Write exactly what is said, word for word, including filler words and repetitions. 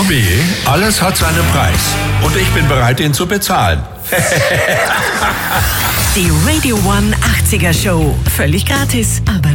Hobby, alles hat seinen Preis. Und ich bin bereit, ihn zu bezahlen. Die Radio One achtziger Show. Völlig gratis, aber